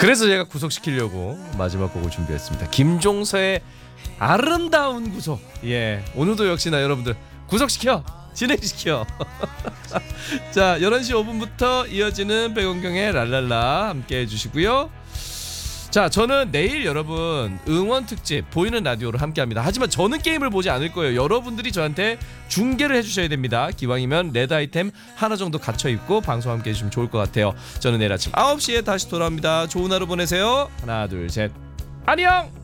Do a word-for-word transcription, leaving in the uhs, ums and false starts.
그래서 제가 구속시키려고 마지막 곡을 준비했습니다. 김종서의 아름다운 구속. 예, 오늘도 역시나 여러분들 구속시켜, 진행시켜. 자, 열한 시 오 분부터 이어지는 백원경의 랄랄라 함께 해주시고요. 자, 저는 내일 여러분 응원 특집 보이는 라디오로 함께합니다. 하지만 저는 게임을 보지 않을 거예요. 여러분들이 저한테 중계를 해주셔야 됩니다. 기왕이면 레드 아이템 하나 정도 갖춰 입고 방송 함께 해주시면 좋을 것 같아요. 저는 내일 아침 아홉 시에 다시 돌아옵니다. 좋은 하루 보내세요. 하나 둘 셋 안녕.